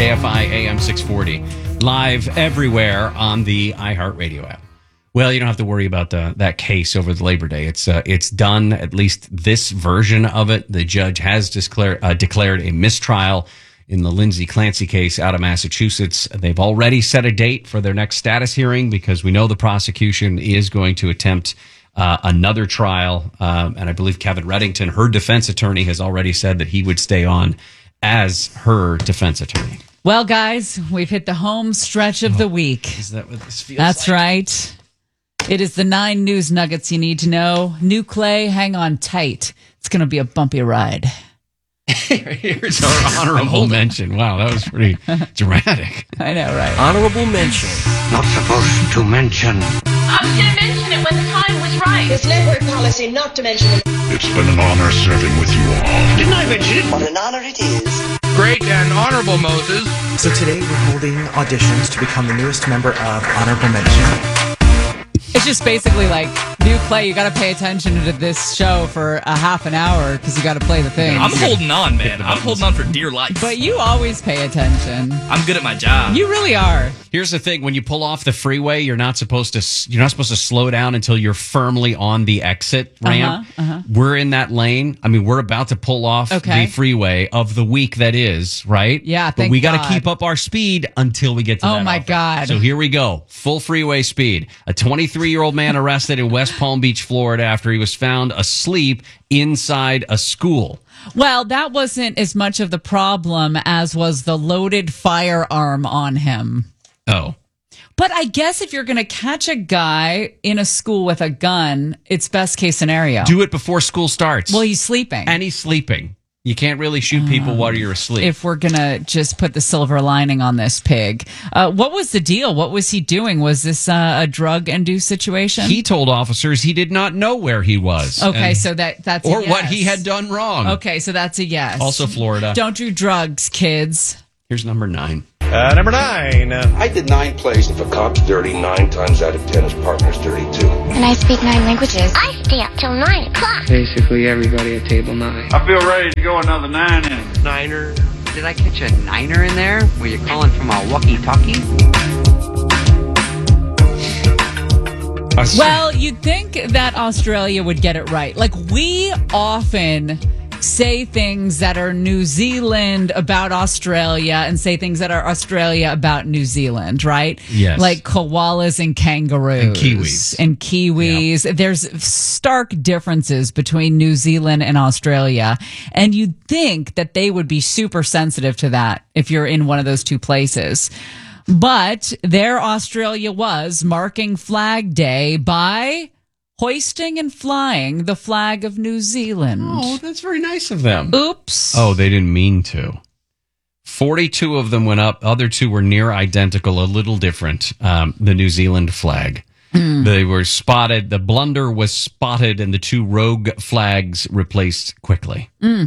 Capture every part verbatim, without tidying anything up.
K F I A M six forty, live everywhere on the iHeartRadio app. Well, you don't have to worry about the, that case over the Labor Day. It's uh, it's done, at least this version of it. The judge has declare, uh, declared a mistrial in the Lindsay Clancy case out of Massachusetts. They've already set a date for their next status hearing because we know the prosecution is going to attempt uh, another trial. Um, and I believe Kevin Reddington, her defense attorney, has already said that he would stay on as her defense attorney. Well, guys, we've hit the home stretch of oh, the week. Is that what this feels That's like? right. It is the nine news nuggets you need to know. New Clay, hang on tight. It's going to be a bumpy ride. Here's our honorable mention. Wow, that was pretty dramatic. I know, right? Honorable mention. Not supposed to mention. I was going to mention it when the time was right. It's network policy not to mention it. It's been an honor serving with you all. Didn't I mention it? What an honor it is. Great and honorable Moses. So today we're holding auditions to become the newest member of Honorable Mention. It's just basically like, New Clay, you got to pay attention to this show for a half an hour because you got to play the thing. I'm holding on, man. I'm holding on for dear life. But you always pay attention. I'm good at my job. You really are. Here's the thing: when you pull off the freeway, you're not supposed to. You're not supposed to slow down until you're firmly on the exit ramp. Uh-huh, uh-huh. We're in that lane. I mean, we're about to pull off okay. the freeway of the week that is, right? Yeah, but thank we got to God. keep up our speed until we get to. Oh that my office. God! So here we go, full freeway speed. A twenty-three-year-old man arrested in West Palm Beach, Florida, after he was found asleep inside a school. Well, that wasn't as much of the problem as was the loaded firearm on him. Oh. But I guess if you're going to catch a guy in a school with a gun, it's best case scenario. Do it before school starts. Well, he's sleeping. And he's sleeping. You can't really shoot people um, while you're asleep. If we're going to just put the silver lining on this pig. Uh, what was the deal? What was he doing? Was this uh, a drug-induced situation? He told officers he did not know where he was. Okay, and, so that that's Or a yes. what he had done wrong. Okay, so that's a yes. Also Florida. Don't do drugs, kids. Here's number nine. Uh, number nine. Uh, I did nine plays. If a cop's dirty, nine times out of ten, his partner's dirty too. And I speak nine languages. I stay up till nine o'clock. Basically everybody at table nine. I feel ready to go another nine innings. Niner. Did I catch a niner in there? Were you calling from a walkie-talkie? Well, you'd think that Australia would get it right. Like, we often say things that are New Zealand about Australia and say things that are Australia about New Zealand, right? Yes. Like koalas and kangaroos. And kiwis. And kiwis. Yep. There's stark differences between New Zealand and Australia. And you'd think that they would be super sensitive to that if you're in one of those two places. But there Australia was marking Flag Day by hoisting and flying the flag of New Zealand. Oh, that's very nice of them. Oops. Oh, they didn't mean to. forty-two of them went up. Other two were near identical, a little different. Um, the New Zealand flag. Mm. They were spotted. The blunder was spotted, and the two rogue flags replaced quickly. Mm.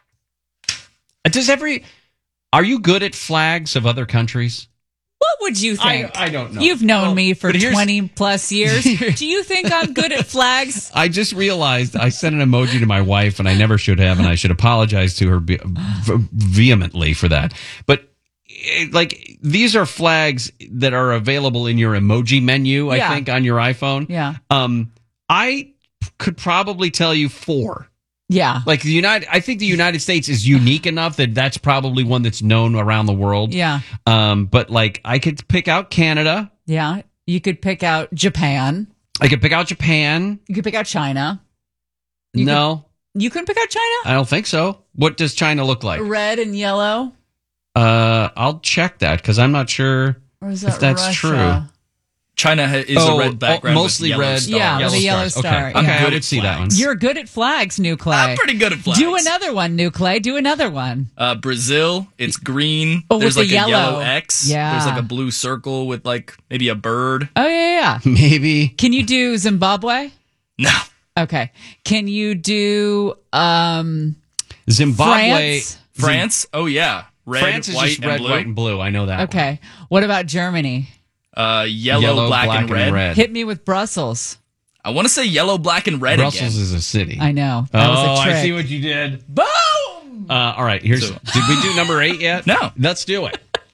Does every... Are you good at flags of other countries? What would you think? I, I don't know. You've known well, me for twenty plus years. Do you think I'm good at flags? I just realized I sent an emoji to my wife, and I never should have, and I should apologize to her ve- vehemently for that. But like, these are flags that are available in your emoji menu, I yeah. think, on your iPhone. Yeah. Um, I could probably tell you four. Yeah. Like the United, I think the United States is unique enough that that's probably one that's known around the world. Yeah. Um, but like I could pick out Canada. Yeah. You could pick out Japan. I could pick out Japan. You could pick out China. You no. Could, you couldn't pick out China? I don't think so. What does China look like? Red and yellow. Uh, I'll check that because I'm not sure or is that if that's Russia? true. China is oh, a red background, oh, mostly with yellow red. Star. Yeah, yellow with a yellow stars. star. Okay, okay yeah. I would see that one. You're good at flags, New Clay. I'm pretty good at flags. Do another one, New Clay. Do another one. Uh, Brazil, it's green. Oh, There's with like the a yellow. yellow X. Yeah. There's like a blue circle with like maybe a bird. Oh yeah, yeah. Maybe. Can you do Zimbabwe? No. Okay. Can you do um, Zimbabwe? France? France? Oh yeah. Red, France is white, just and red, blue. white, and blue. I know that. Okay. What about Germany? Uh, yellow, Yellow, black, black, and, red. and red. Hit me with Brussels. I want to say yellow, black, and red Brussels again. is a city. I know. That oh, was a trick. I see what you did. Boom! Uh, all right. Here's. So- Did we do number eight yet? No. Let's do it.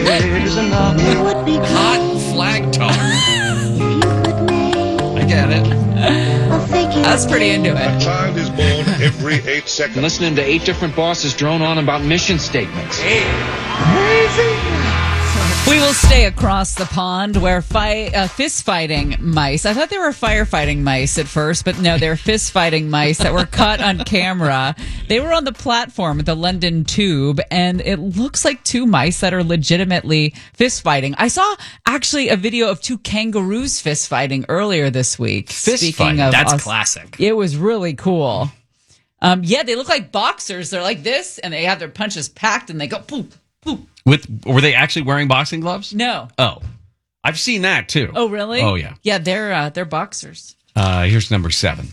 is enough. Hot flag talk. I get it. I was pretty into A it. child is born every eight seconds. Listening to eight different bosses drone on about mission statements. We will stay across the pond where fi- uh, fist-fighting mice. I thought they were firefighting mice at first, but no, they're fist-fighting mice that were caught on camera. They were on the platform at the London Tube, and it looks like two mice that are legitimately fist-fighting. I saw actually a video of two kangaroos fist-fighting earlier this week. Fist Speaking fighting? of That's Aus- classic. It was really cool. Um, yeah, they look like boxers. They're like this, and they have their punches packed, and they go poof, poof. With were they actually wearing boxing gloves? No. Oh, I've seen that too. Oh, really? Oh, yeah. Yeah, they're uh, they're boxers. Uh, here's number seven.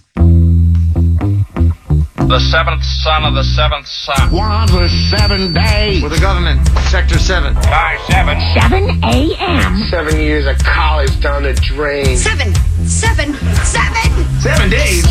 The seventh son of the seventh son. one hundred seven days. With the government, Sector seven. Five, seven. seven a.m. Seven years of college down the drain. Seven, seven, seven. Seven days.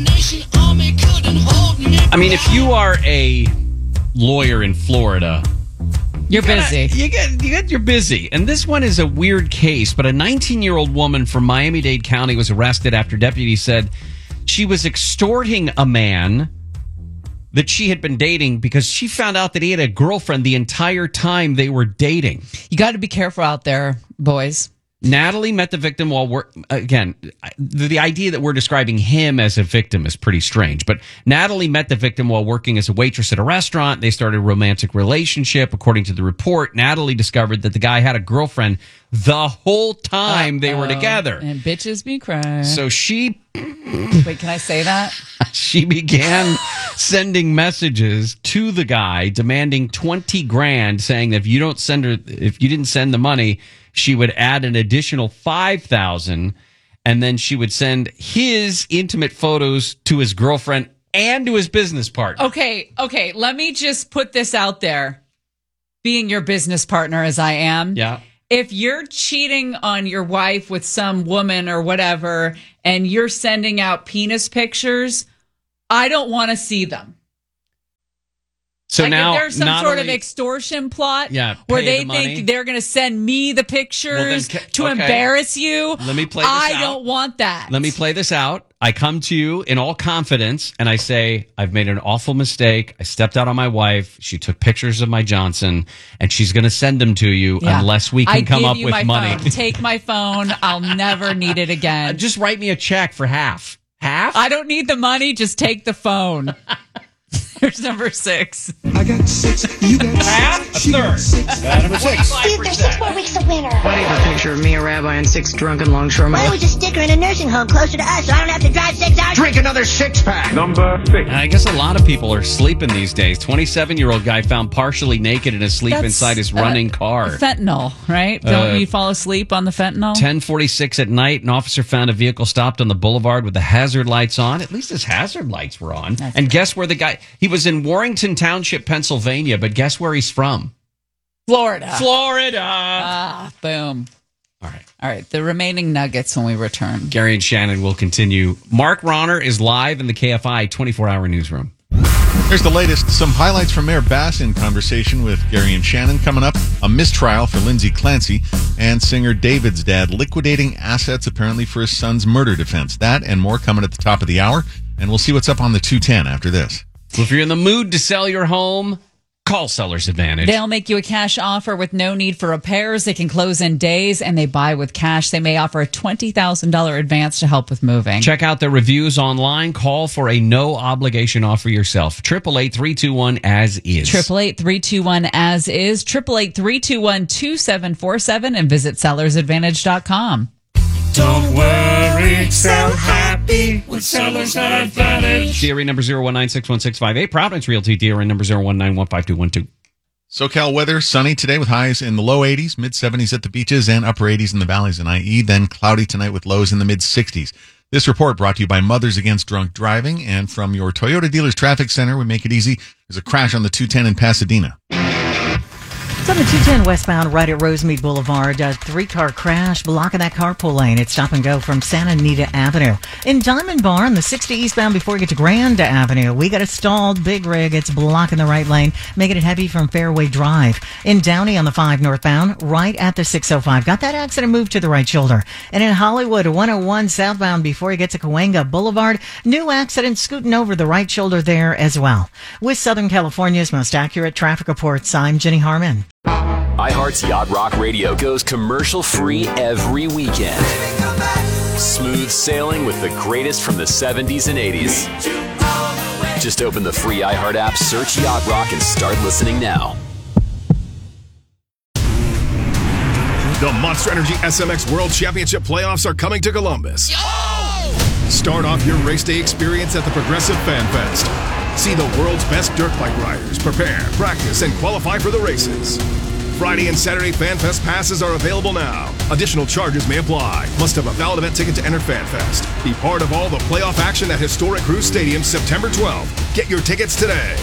I mean, if you are a lawyer in Florida, You're you gotta- busy. You get, you get, you're busy. And this one is a weird case, but a nineteen-year-old woman from Miami-Dade County was arrested after deputies said she was extorting a man that she had been dating because she found out that he had a girlfriend the entire time they were dating. You got to be careful out there, boys. Natalie met the victim while we're again the, the idea that we're describing him as a victim is pretty strange, but Natalie met the victim while working as a waitress at a restaurant. They started a romantic relationship. According to the report, Natalie discovered that the guy had a girlfriend the whole time they were Uh-oh. together. And bitches be crying. So she Wait, can I say that? she began sending messages to the guy demanding twenty grand, saying that if you don't send her if you didn't send the money, she would add an additional five thousand, and then she would send his intimate photos to his girlfriend and to his business partner. Okay, okay. Let me just put this out there. Being your business partner as I am. Yeah. If you're cheating on your wife with some woman or whatever, and you're sending out penis pictures, I don't want to see them. So like now if there's some not sort of only- extortion plot Yeah, where pay they the money. think they're going to send me the pictures ca- to okay. embarrass you. Let me play this I out. don't want that. Let me play this out. I come to you in all confidence and I say, I've made an awful mistake. I stepped out on my wife. She took pictures of my Johnson and she's going to send them to you Yeah. unless we can I come give up you with my money. phone. Take my phone. I'll never need it again. Just write me a check for half. Half? I don't need the money. Just take the phone. Here's number six. I got six. You got half? She got six. Number six. Steve, there's six more weeks of winter. Why do you have a picture of me, a rabbi, and six drunken longshoremen? Why don't we just stick her in a nursing home closer to us so I don't have to drive six hours? Drink another six pack. Number six. I guess a lot of people are sleeping these days. twenty-seven-year-old guy found partially naked in his sleep That's, inside his uh, running car. Fentanyl, right? Don't Uh, you fall asleep on the fentanyl? ten forty-six at night, an officer found a vehicle stopped on the boulevard with the hazard lights on. At least his hazard lights were on. That's and guess where the guy, he was in Warrington Township, Pennsylvania, but guess where he's from? Florida. Florida. Ah, boom. All right. All right. The remaining nuggets when we return. Gary and Shannon will continue. Mark Ronner is live in the K F I twenty-four hour newsroom. Here's the latest. Some highlights from Mayor Bass in conversation with Gary and Shannon. Coming up, a mistrial for Lindsay Clancy and singer David's dad liquidating assets apparently for his son's murder defense. That and more coming at the top of the hour. And we'll see what's up on the two ten after this. So if you're in the mood to sell your home, call Seller's Advantage. They'll make you a cash offer with no need for repairs. They can close in days and they buy with cash. They may offer a twenty thousand dollars advance to help with moving. Check out their reviews online. Call for a no obligation offer yourself. eight eight eight, three two one as is. eight eight eight, three two one as is. eight eight eight, three two one, two seven four seven and visit sellers advantage dot com. Don't worry, sell happy with Sellers Advantage. D R A number zero one nine six one six five eight. Providence Realty, D R A number zero one nine one five two one two. SoCal weather, sunny today with highs in the low eighties, mid seventies at the beaches, and upper eighties in the valleys and I E. Then cloudy tonight with lows in the mid sixties. This report brought to you by Mothers Against Drunk Driving. And from your Toyota Dealers Traffic Center, we make it easy. There's a crash on the two ten in Pasadena. It's on the two ten westbound right at Rosemead Boulevard. A three-car crash blocking that carpool lane. It's stop and go from Santa Anita Avenue. In Diamond Bar on the sixty eastbound before you get to Grand Avenue, we got a stalled big rig. It's blocking the right lane, making it heavy from Fairway Drive. In Downey on the five northbound, right at the six oh five. Got that accident moved to the right shoulder. And in Hollywood, one oh one southbound before you get to Cahuenga Boulevard, new accident scooting over the right shoulder there as well. With Southern California's most accurate traffic reports, I'm Jenny Harmon. iHeart's Yacht Rock Radio goes commercial-free every weekend. Smooth sailing with the greatest from the seventies and eighties. Just open the free iHeart app, search Yacht Rock, and start listening now. The Monster Energy S M X World Championship playoffs are coming to Columbus. Start off your race day experience at the Progressive Fan Fest. See the world's best dirt bike riders prepare, practice, and qualify for the races. Friday and Saturday Fan Fest passes are available now. Additional charges may apply. Must have a valid event ticket to enter Fan Fest. Be part of all the playoff action at historic Cruise Stadium September twelfth. Get your tickets today.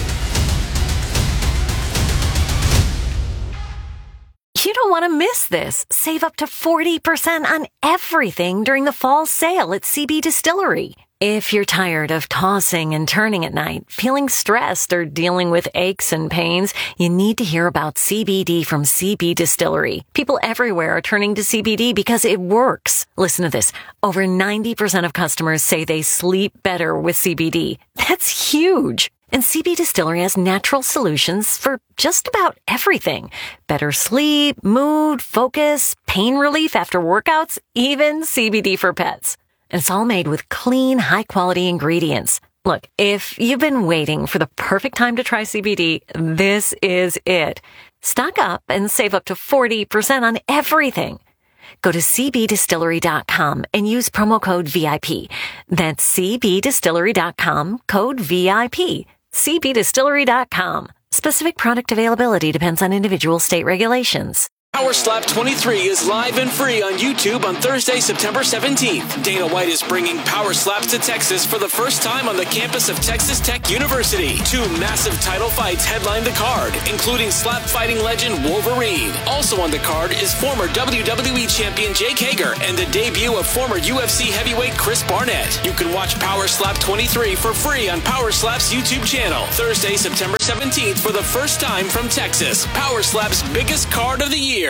You don't want to miss this. Save up to forty percent on everything during the fall sale at C B Distillery. If you're tired of tossing and turning at night, feeling stressed, or dealing with aches and pains, you need to hear about C B D from C B Distillery. People everywhere are turning to C B D because it works. Listen to this. Over ninety percent of customers say they sleep better with C B D. That's huge. And C B Distillery has natural solutions for just about everything. Better sleep, mood, focus, pain relief after workouts, even C B D for pets. And it's all made with clean, high-quality ingredients. Look, if you've been waiting for the perfect time to try C B D, this is it. Stock up and save up to forty percent on everything. Go to c b distillery dot com and use promo code V I P. That's c b distillery dot com, code V I P. c b distillery dot com. Specific product availability depends on individual state regulations. Power Slap twenty-three is live and free on YouTube on Thursday, September seventeenth. Dana White is bringing Power Slaps to Texas for the first time on the campus of Texas Tech University. Two massive title fights headline the card, including slap fighting legend Wolverine. Also on the card is former W W E champion Jake Hager and the debut of former U F C heavyweight Chris Barnett. You can watch Power Slap twenty-three for free on Power Slap's YouTube channel. Thursday, September seventeenth for the first time from Texas. Power Slap's biggest card of the year.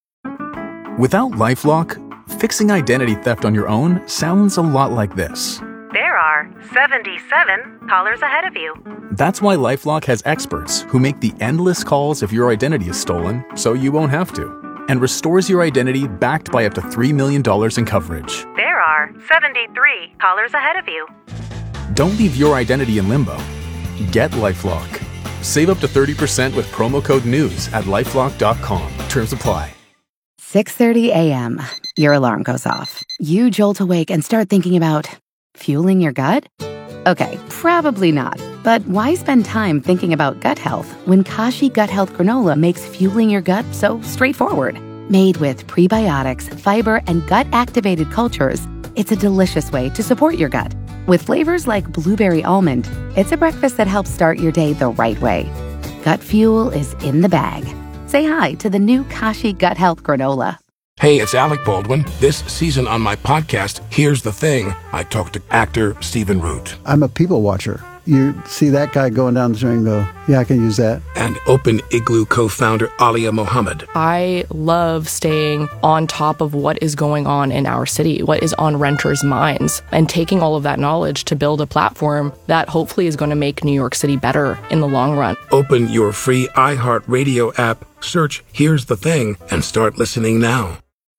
Without LifeLock, fixing identity theft on your own sounds a lot like this. There are seventy-seven callers ahead of you. That's why LifeLock has experts who make the endless calls if your identity is stolen, so you won't have to, and restores your identity backed by up to three million dollars in coverage. There are seventy-three callers ahead of you. Don't leave your identity in limbo. Get LifeLock. Save up to thirty percent with promo code NEWS at lifelock dot com. Terms apply. six thirty a.m. Your alarm goes off. You jolt awake and start thinking about fueling your gut? Okay, probably not. But why spend time thinking about gut health when Kashi Gut Health Granola makes fueling your gut so straightforward? Made with prebiotics, fiber, and gut-activated cultures, it's a delicious way to support your gut. With flavors like blueberry almond, it's a breakfast that helps start your day the right way. Gut fuel is in the bag. Say hi to the new Kashi Gut Health Granola. Hey, it's Alec Baldwin. This season on my podcast, Here's the Thing, I talked to actor Stephen Root. I'm a people watcher. You see that guy going down the street and go, yeah, I can use that. And Open Igloo co-founder Alia Mohammed. I love staying on top of what is going on in our city, what is on renters' minds, and taking all of that knowledge to build a platform that hopefully is going to make New York City better in the long run. Open your free iHeartRadio app, search Here's the Thing, and start listening now.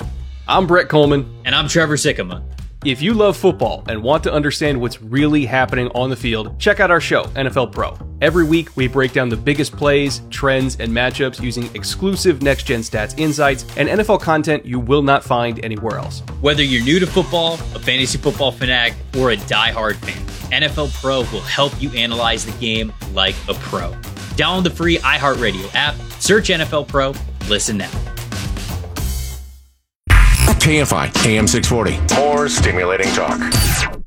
I'm Brett Coleman. And I'm Trevor Sikkema. If you love football and want to understand what's really happening on the field, check out our show, N F L Pro. Every week, we break down the biggest plays, trends, and matchups using exclusive next-gen stats insights and N F L content you will not find anywhere else. Whether you're new to football, a fantasy football fanatic, or a diehard fan, N F L Pro will help you analyze the game like a pro. Download the free iHeartRadio app, search N F L Pro, listen now. K F I, A M six forty. More stimulating talk.